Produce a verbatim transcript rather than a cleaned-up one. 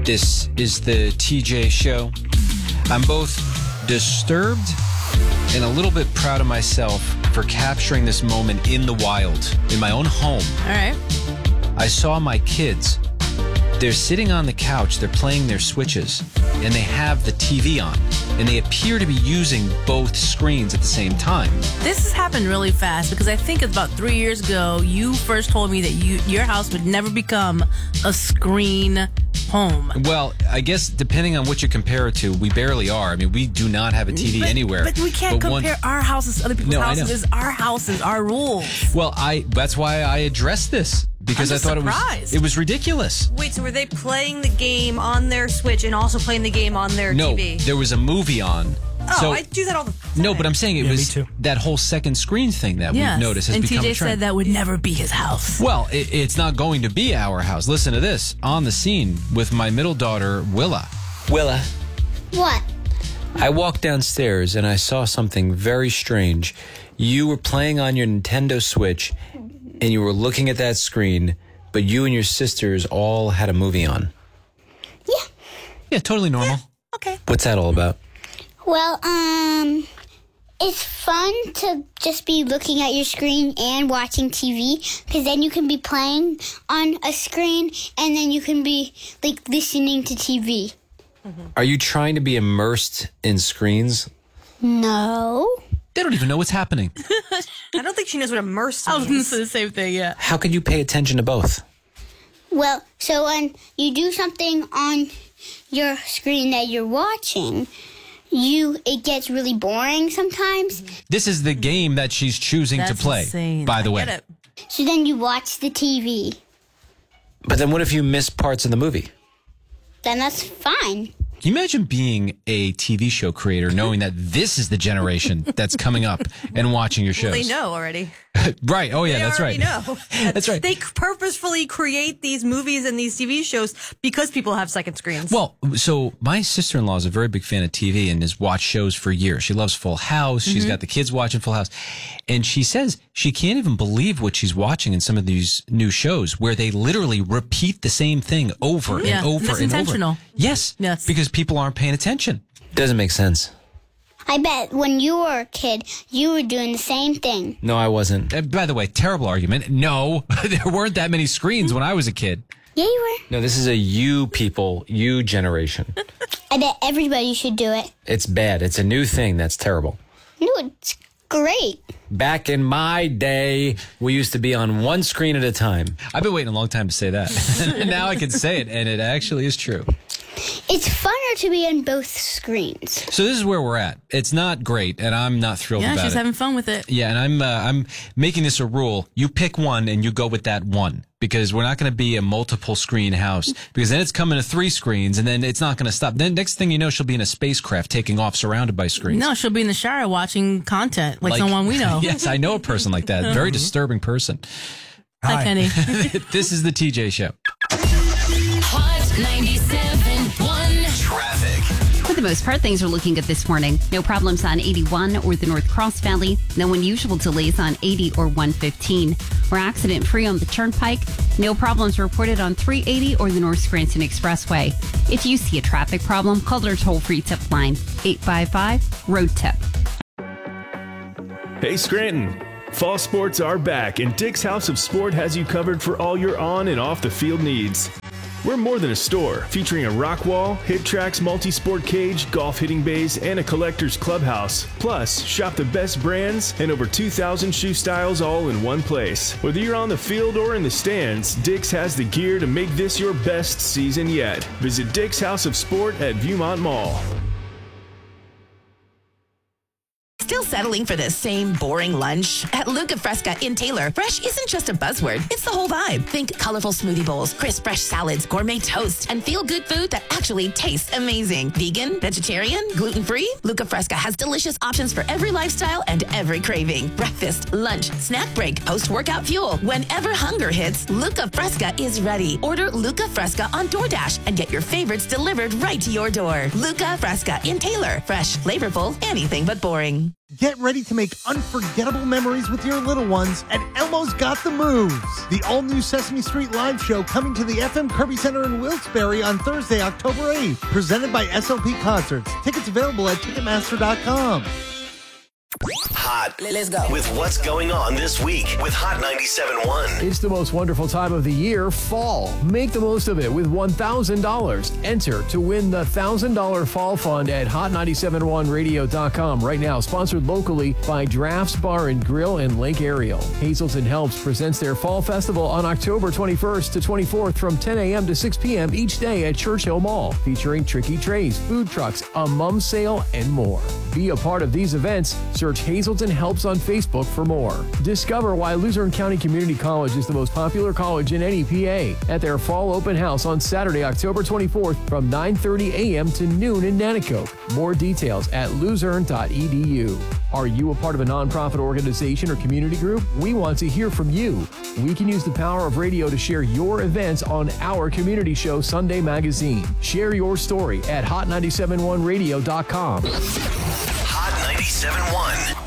This is the T J Show. I'm both disturbed and a little bit proud of myself for capturing this moment in the wild, in my own home. All right. I saw my kids. They're sitting on the couch, they're playing their Switches, and they have the T V on. And they appear to be using both screens at the same time. This has happened really fast because I think it's about three years ago, you first told me that you your house would never become a screen home. Well, I guess depending on what you compare it to, we barely are. I mean, we do not have a T V but, anywhere. But we can't but compare one, our houses to other people's no, houses. It's our houses, our rules. Well, I that's why I addressed this. Because I'm I thought surprised. it was it was ridiculous. Wait, so were they playing the game on their Switch and also playing the game on their no, T V? There was a movie on. Oh, so, I do that all the time. No, but I'm saying it Yeah, was me too. that whole second screen thing that Yes. we've noticed has and become T J a trend. said that would never be his house. Well, it, it's not going to be our house. Listen to this. On the scene with my middle daughter, Willa. Willa. What? I walked downstairs and I saw something very strange. You were playing on your Nintendo Switch and you were looking at that screen, but you and your sisters all had a movie on. Yeah. Yeah, totally normal. Okay. What's that all about? Well, um, it's fun to just be looking at your screen and watching T V, because then you can be playing on a screen and then you can be, like, listening to T V. Are you trying to be immersed in screens? No. They don't even know what's happening. I don't think she knows what immersed I was going to means. say the same thing, yeah. How could you pay attention to both? Well, so when you do something on your screen that you're watching, you it gets really boring sometimes. This is the game that she's choosing That's to play, insane. by the way. Get it. So then you watch the T V. But then what if you miss parts of the movie? Then that's fine. Can you imagine being a T V show creator knowing that this is the generation that's coming up and watching your shows? They know already. Right. Oh, yeah, They that's already right. know. That's right. They purposefully create these movies and these T V shows because people have second screens. Well, so my sister-in-law is a very big fan of T V and has watched shows for years. She loves Full House. She's Mm-hmm. got the kids watching Full House. And she says she can't even believe what she's watching in some of these new shows where they literally repeat the same thing over Yeah, and over that's and intentional. over. Yes. Yes. Because people aren't paying attention. Doesn't make sense. I bet when you were a kid, you were doing the same thing. No, I wasn't. Uh, by the way, terrible argument. No, there weren't that many screens when I was a kid. Yeah, you were. No, this is a you people, you generation. I bet everybody should do it. It's bad. It's a new thing. That's terrible. No, it's great. Back in my day, we used to be on one screen at a time. I've been waiting a long time to say that. And now I can say it, and it actually is true. It's funner to be on both screens. So this is where we're at. It's not great, and I'm not thrilled Yeah, about she's it. having fun with it. Yeah, and I'm uh, I'm making this a rule. You pick one, and you go with that one. Because we're not going to be a multiple screen house. Because then it's coming to three screens, and then it's not going to stop. Then next thing you know, she'll be in a spacecraft taking off surrounded by screens. No, she'll be in the shower watching content like, Like- someone we know. Yes, I know a person like that. Very disturbing person. Hi, Hi. Kenny. This is the T J Show. Hot ninety-seven point one. Traffic. For the most part, things are looking good this morning. No problems on eighty-one or the North Cross Valley. No unusual delays on eighty or one fifteen. We're accident free on the Turnpike. No problems reported on three eighty or the North Scranton Expressway. If you see a traffic problem, call our toll-free tip line, eight five five, road tip. Hey Scranton! Fall sports are back, and Dick's House of Sport has you covered for all your on and off the field needs. We're more than a store, featuring a rock wall, hit tracks, multi-sport cage, golf hitting bays, and a collector's clubhouse. Plus, shop the best brands and over two thousand shoe styles all in one place. Whether you're on the field or in the stands, Dick's has the gear to make this your best season yet. Visit Dick's House of Sport at Viewmont Mall. Still settling for the same boring lunch? At Luca Fresca in Taylor, fresh isn't just a buzzword, it's the whole vibe. Think colorful smoothie bowls, crisp fresh salads, gourmet toast, and feel-good food that actually tastes amazing. Vegan, vegetarian, gluten-free? Luca Fresca has delicious options for every lifestyle and every craving. Breakfast, lunch, snack break, post-workout fuel. Whenever hunger hits, Luca Fresca is ready. Order Luca Fresca on DoorDash and get your favorites delivered right to your door. Luca Fresca in Taylor. Fresh, flavorful, anything but boring. Get ready to make unforgettable memories with your little ones at Elmo's Got the Moves, the all-new Sesame Street live show coming to the F M Kirby Center in Wilkes-Barre on Thursday, October eighth, presented by S L P Concerts. Tickets available at Ticketmaster dot com. Hot. Let's go. With what's going on this week with Hot ninety-seven point one. It's the most wonderful time of the year, fall. Make the most of it with one thousand dollars. Enter to win the one thousand dollars Fall Fund at hot ninety-seven one radio dot com right now. Sponsored locally by Drafts Bar and Grill in Lake Ariel. Hazelton Helps presents their Fall Festival on October twenty-first to twenty-fourth from ten a.m. to six p.m. each day at Churchill Mall, featuring tricky trays, food trucks, a mum sale, and more. Be a part of these events. Search Hazelton Helps on Facebook for more. Discover why Luzerne County Community College is the most popular college in N E P A at their Fall Open House on Saturday, October twenty-fourth from nine thirty a.m. to noon in Nanticoke. More details at luzerne dot e d u. Are you a part of a nonprofit organization or community group? We want to hear from you. We can use the power of radio to share your events on our community show, Sunday Magazine. Share your story at hot ninety-seven one radio dot com. Hot ninety-seven point one.